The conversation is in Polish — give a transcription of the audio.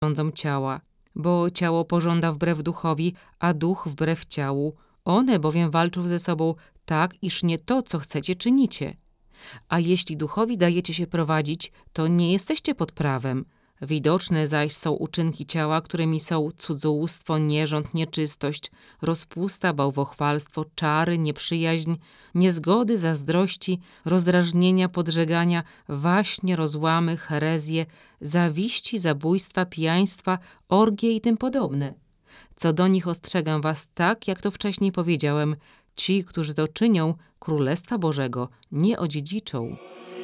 rządzą ciała, bo ciało pożąda wbrew duchowi, a duch wbrew ciału. One bowiem walczą ze sobą tak, iż nie to, co chcecie, czynicie. A jeśli duchowi dajecie się prowadzić, to nie jesteście pod prawem. Widoczne zaś są uczynki ciała, którymi są cudzołóstwo, nierząd, nieczystość, rozpusta, bałwochwalstwo, czary, nieprzyjaźń, niezgody, zazdrości, rozdrażnienia, podżegania, waśnie, rozłamy, herezje, zawiści, zabójstwa, pijaństwa, orgie i tym podobne. Co do nich ostrzegam was tak, jak to wcześniej powiedziałem, ci, którzy to czynią, Królestwa Bożego nie odziedziczą.